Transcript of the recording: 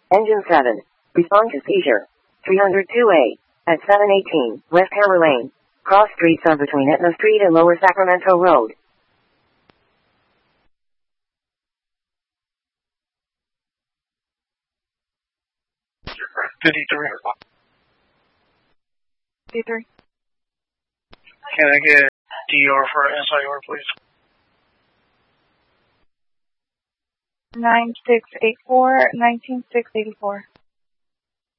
Engine 7. Respond to seizure. 302A. At 718 West Hammer Lane. Cross streets are between Etna Street and Lower Sacramento Road. D3. Can I get DR for SIR, please? 9684, 19684.